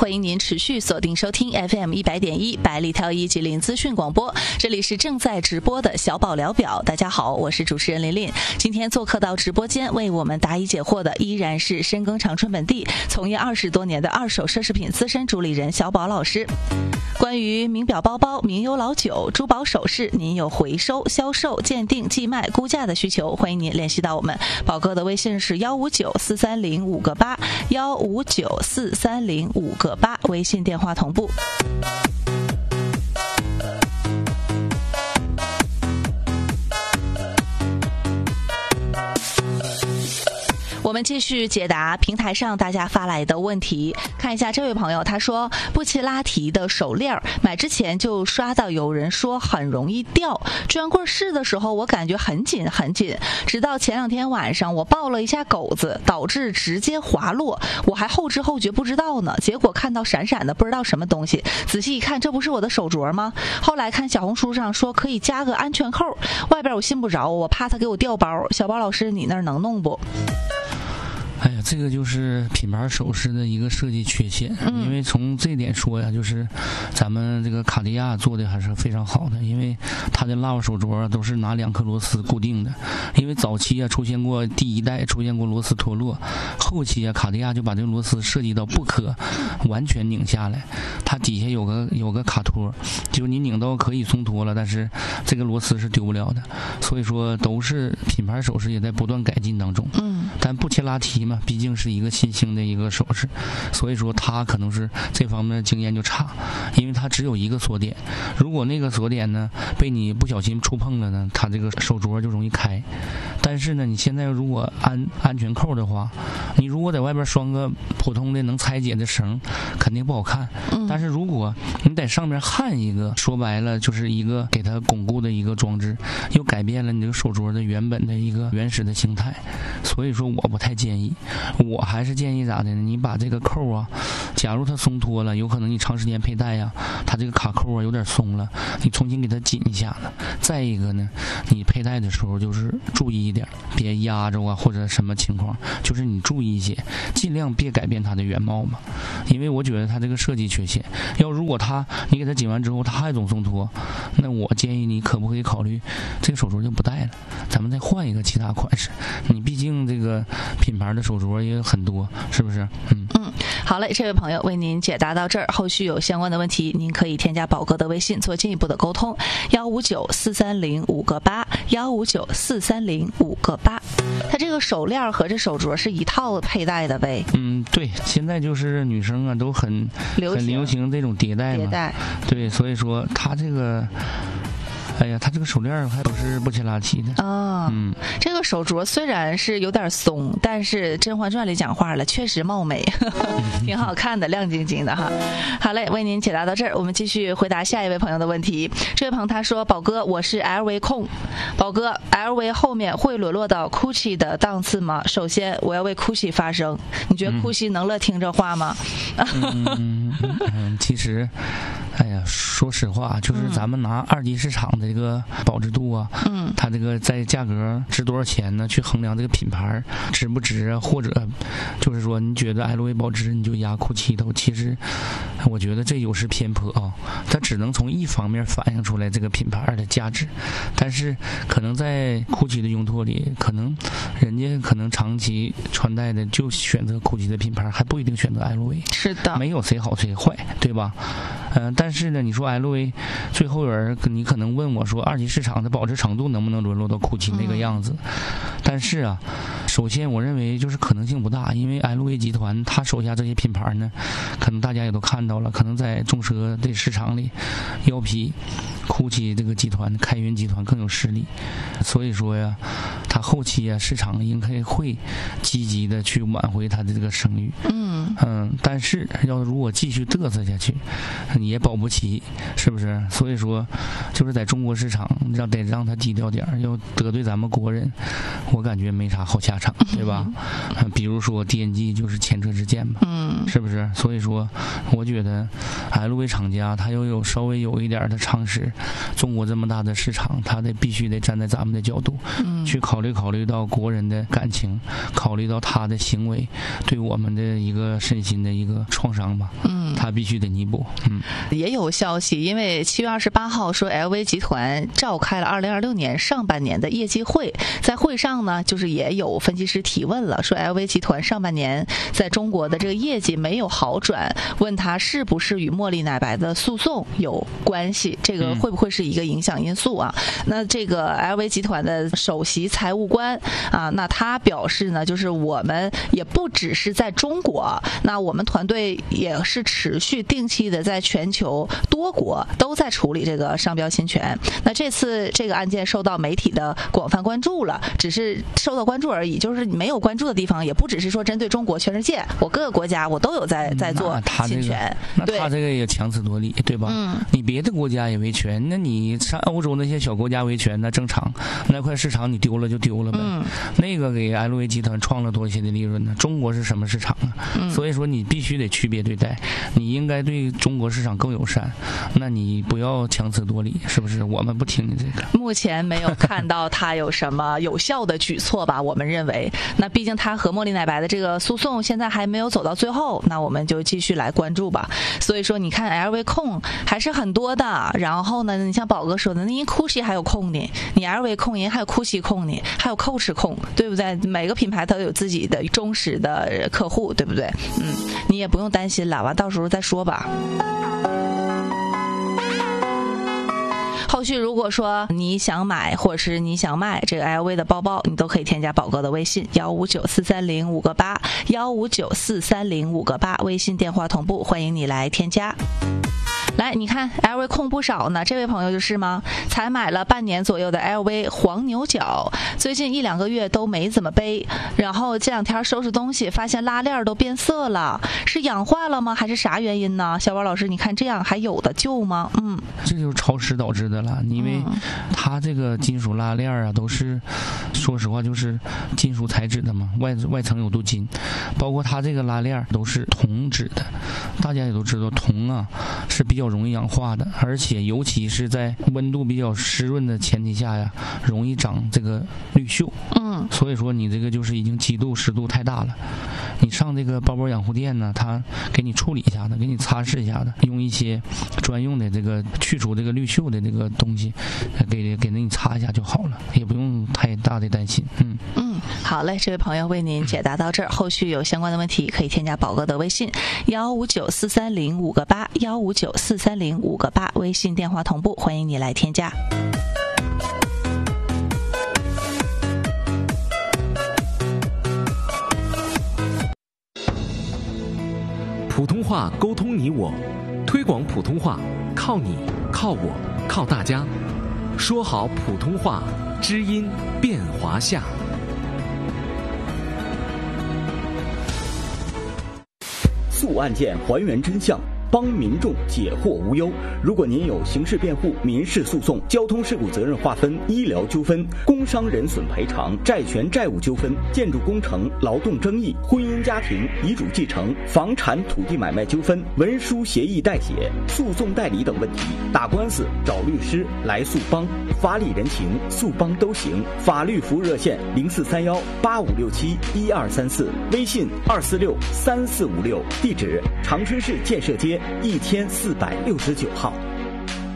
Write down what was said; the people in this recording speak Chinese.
欢迎您持续锁定收听 FM100.1百里挑一吉林资讯广播，这里是正在直播的小宝聊表。大家好，我是主持人琳琳。今天做客到直播间为我们答疑解惑的依然是深耕长春本地、从业20多年的二手奢侈品资深主理人小宝老师。关于名表包包、名优老酒、珠宝首饰，您有回收、销售、鉴定、寄卖、估价的需求，欢迎您联系到我们。宝哥的微信是159-430-5个8，159-430-5个8，微信电话同步。我们继续解答平台上大家发来的问题。看一下这位朋友，他说布奇拉提的手链买之前就刷到有人说很容易掉，专柜试的时候我感觉很紧很紧，直到前2天晚上我抱了一下狗子，导致直接滑落，我还后知后觉不知道呢，结果看到闪闪的不知道什么东西，仔细一看这不是我的手镯吗？后来看小红书上说可以加个安全扣，外边我信不着，我怕他给我掉包。小宝老师你那儿能弄不？ 哎呀，这个就是品牌首饰的一个设计缺陷，因为从这一点说呀，就是咱们这个卡地亚做的还是非常好的，因为它的拉瓦手镯都是拿2颗螺丝固定的，因为早期啊出现过第1代出现过螺丝脱落，后期啊卡地亚就把这个螺丝设计到不可完全拧下来，它底下有个卡托，就你拧到可以松脱了，但是这个螺丝是丢不了的，所以说都是品牌首饰也在不断改进当中。但布切拉提嘛，毕竟是一个新兴的一个首饰，所以说它可能是这方面的经验就差，因为它只有一个锁点，如果那个锁点呢被你不小心触碰了呢，它这个手镯就容易开。但是呢，你现在如果安全扣的话，你如果在外边拴个普通的能拆解的绳，肯定不好看。但是如果你在上面焊一个，说白了就是一个给它巩固的一个装置，又改变了你这个手镯的原本的一个原始的形态。所以说我不太建议，我还是建议咋的呢？你把这个扣啊，假如它松脱了，有可能你长时间佩戴呀，它这个卡扣啊有点松了，你重新给它紧一下子。再一个呢，你佩戴的时候就是注意一点，别压着啊或者什么情况，就是你注意一些，尽量别改变它的原貌嘛。因为我觉得它这个设计缺陷，如果你给它紧完之后它还总松脱，那我建议你可不可以考虑这个手镯就不戴了，咱们再换一个其他款式。你毕竟这个品牌的手镯也很多，是不是？ 好嘞，这位朋友为您解答到这儿，后续有相关的问题您可以添加宝哥的微信做进一步的沟通，159-430-5个8，159-430-5个8。它这个手链和这手镯是一套佩戴的呗？ 对，现在就是女生啊都很流行这种叠戴嘛，对，所以说它这个它这个手链还都是布切拉提的这个手镯虽然是有点松，但是《甄嬛传》里讲话了，确实貌美，挺好看的，亮晶晶的哈。好嘞，为您解答到这儿，我们继续回答下一位朋友的问题。这位朋友他说：“宝哥，我是 LV 控，宝哥 ，LV 后面会沦落到 GUCCI 的档次吗？首先，我要为 GUCCI 发声，你觉得 GUCCI 能乐听这话吗？” 其实，说实话，就是咱们拿2级市场的这个保值度啊，它这个在价格值多少钱呢？去衡量这个品牌值不值啊，或者就是说你觉得 LV 保值，你就压 GUCCI 头。其实我觉得这有失偏颇啊，它只能从一方面反映出来这个品牌的价值，但是可能在 GUCCI 的用途里，可能人家可能长期穿戴的就选择 GUCCI 的品牌，还不一定选择 LV。 是的， 没有谁好谁坏，对吧？但是呢，你说 LV 最后你可能问我说，2级市场的保值程度能不能沦落到 GUCCI 那个样子？但是啊，首先我认为就是可能性不大，因为 LV 集团它手下这些品牌呢，可能大家也都看到了，可能在重奢的市场里要比 GUCCI 这个集团开云集团更有实力，所以说呀，它后期啊市场应该会积极的去挽回它的这个声誉。但是如果继续嘚瑟下去，你也保不齐，是不是？所以说，就是在中国市场得让它低调点，要得罪咱们国人，我感觉没啥好下场，对吧？比如说 DNG 就是前车之鉴吧。 是不是？所以说，我觉得 LV 厂家他要稍微有一点的常识，中国这么大的市场，他必须得站在咱们的角度，去考虑到国人的感情，考虑到他的行为对我们的一个身心的一个创伤吧。他必须得弥补。 也有消息，因为7月28号说 LV 集团召开了2026年上半年的业绩会，在会上呢，就是也有分析师提问了，说 LV 集团上半年在中国的这个业绩没有好转，问他是不是与茉莉奶白的诉讼有关系，这个会不会是一个影响因素啊？那这个 LV 集团的首席财务官啊，那他表示呢，就是我们也不只是在中国，那我们团队也是持续定期的在全球多国都在处理这个商标侵权。那这次这个案件受到媒体的广泛关注了，只是受到关注而已，就是没有关注的地方也不只是说针对中国，全世界我各个国家我都有在做侵权。 那他这个也强词夺理，对吧？你别的国家也维权，那你上欧洲那些小国家维权那正常，那块市场你丢了就丢了呗。那个给 LV 集团创了多些的利润呢？中国是什么市场啊？所以说你必须得区别对待，你应该对中国市场更友善，那你不要强词夺理，是不是？我们不听你这个。 目前没有看到他有什么有效的举措吧？我们认为，那毕竟他和茉莉奶白的这个诉讼现在还没有走到最后，那我们就继续来关注吧。所以说，你看 LV 控还是很多的，然后呢，你像宝哥说的，那人 GUCCI 还有控呢，你 LV 控人还有 GUCCI 控呢，还有 Coach 控，对不对？每个品牌都有自己的忠实的客户，对不对？你也不用担心了吧，到时候再说吧。后续如果说你想买或者是你想卖这个 LV 的包包，你都可以添加宝哥的微信1594305个8，1594305个8，微信电话同步，欢迎你来添加。来，你看 LV 控不少呢，这位朋友就是吗？才买了半年左右的 LV 黄牛角，最近1-2个月都没怎么背，然后这2天收拾东西发现拉链都变色了，是氧化了吗？还是啥原因呢？小宝老师，你看这样还有的救吗？ 这就是潮湿导致的了，因为它这个金属拉链啊，都是说实话就是金属材质的嘛，外层有镀金，包括它这个拉链都是铜制的，大家也都知道铜啊是比较容易氧化的，而且尤其是在温度比较湿润的前提下呀，容易长这个绿锈。所以说你这个就是已经积度湿度太大了，你上这个包包养护店呢，他给你处理一下的，给你擦拭一下的，用一些专用的这个去除这个绿锈的这个东西给你擦一下就好了，也不用太大的担心。 好嘞，这位朋友为您解答到这儿，后续有相关的问题可以添加宝哥的微信1594305个8，1594305个8，微信电话同步，欢迎你来添加。 普通话沟通你我，推广普通话靠你靠我靠大家，说好普通话，知音变华夏。 诉案件还原真相，帮民众解惑无忧。如果您有刑事辩护、民事诉讼、交通事故责任划分、医疗纠纷、工伤人损赔偿、债权债务纠纷、建筑工程、劳动争议、婚姻家庭、遗嘱继承、房产土地买卖纠纷、文书协议代写、诉讼代理等问题，打官司找律师来诉帮，法理人情诉帮都行。法律服务热线043185671234，微信2463456，地址长春市建设街1469号。